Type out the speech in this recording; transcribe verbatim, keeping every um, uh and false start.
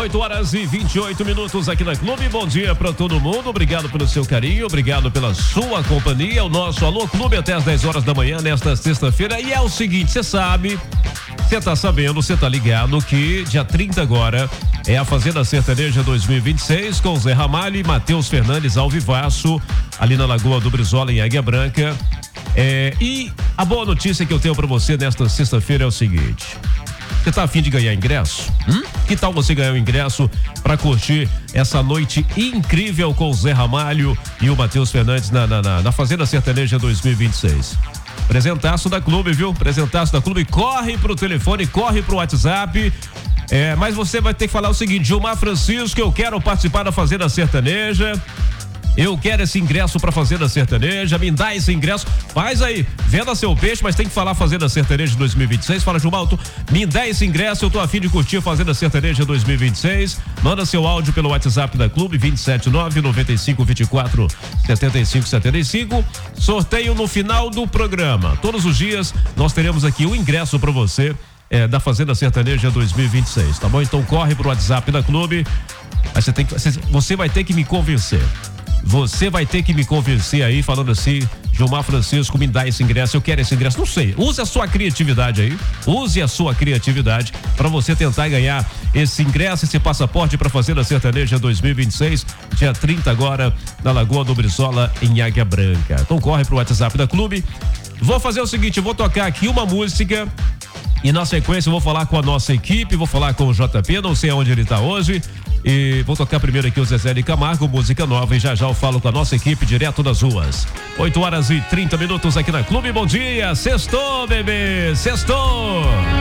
oito horas e vinte e oito minutos aqui na Clube. Bom dia para todo mundo. Obrigado pelo seu carinho, obrigado pela sua companhia. O nosso Alô Clube até as dez horas da manhã nesta sexta-feira. E é o seguinte, você sabe, você tá sabendo, você tá ligado que dia trinta agora é a Fazenda Sertaneja dois mil e vinte e seis com Zé Ramalho e Matheus Fernandes ao vivaço ali na Lagoa do Brizola em Águia Branca. É, e a boa notícia que eu tenho para você nesta sexta-feira é o seguinte: você tá a fim de ganhar ingresso? Hum? Que tal você ganhar o ingresso para curtir essa noite incrível com o Zé Ramalho e o Matheus Fernandes na, na, na, na Fazenda Sertaneja dois mil e vinte e seis? Presentaço da Clube, viu? Presentaço da Clube. Corre pro telefone, corre pro WhatsApp. É, mas você vai ter que falar o seguinte: Gilmar Francisco, eu quero participar da Fazenda Sertaneja. Eu quero esse ingresso pra Fazenda Sertaneja, me dá esse ingresso. Faz aí, venda seu peixe, mas tem que falar Fazenda Sertaneja dois mil e vinte e seis. Fala, Gilmar, tô, me dá esse ingresso, eu tô a fim de curtir a Fazenda Sertaneja dois mil e vinte e seis. Manda seu áudio pelo WhatsApp da Clube, vinte e sete nove, noventa e cinco, vinte e quatro, setenta e cinco, setenta e cinco. Sorteio no final do programa. Todos os dias nós teremos aqui o ingresso pra você é, da Fazenda Sertaneja dois mil e vinte e seis, tá bom? Então corre pro WhatsApp da Clube. Mas você, tem que, você vai ter que me convencer. Você vai ter que me convencer aí, falando assim: Gilmar Francisco, me dá esse ingresso, eu quero esse ingresso. Não sei, use a sua criatividade aí, use a sua criatividade para você tentar ganhar esse ingresso, esse passaporte para Fazenda Sertaneja dois mil e vinte e seis, dia trinta agora, na Lagoa do Brizola, em Águia Branca. Então corre pro WhatsApp da Clube. Vou fazer o seguinte, eu vou tocar aqui uma música e na sequência eu vou falar com a nossa equipe, vou falar com o J P, não sei aonde ele tá hoje. E vou tocar primeiro aqui o Zezé de Camargo, música nova, e já já eu falo com a nossa equipe direto das ruas. oito horas e trinta minutos aqui na Clube. Bom dia, sextou, bebê, sextou.